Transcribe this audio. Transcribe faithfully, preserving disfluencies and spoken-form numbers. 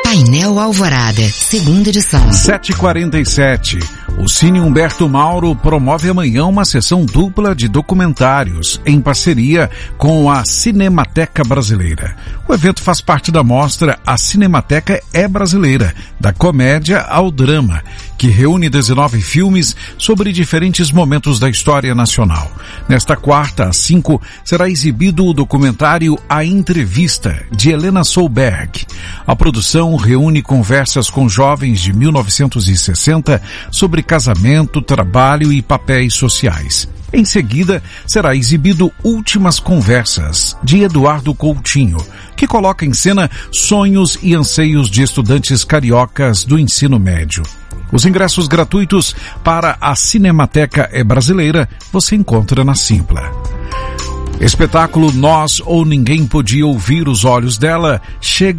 Painel Alvorada, segunda edição. sete e quarenta e sete. O Cine Humberto Mauro promove amanhã uma sessão dupla de documentários em parceria com a Cinemateca Brasileira. O evento faz parte da mostra A Cinemateca é Brasileira, da comédia ao drama, que reúne dezenove filmes sobre diferentes momentos da história nacional. Nesta quarta, às cinco, será exibido o documentário A Entrevista, de Helena Solberg. A produção reúne conversas com jovens de mil novecentos e sessenta sobre casamento, trabalho e papéis sociais. Em seguida, será exibido Últimas Conversas, de Eduardo Coutinho, que coloca em cena sonhos e anseios de estudantes cariocas do ensino médio. Os ingressos gratuitos para a Cinemateca é Brasileira você encontra na Simpla. Espetáculo Nós ou Ninguém Podia Ouvir os Olhos Dela chega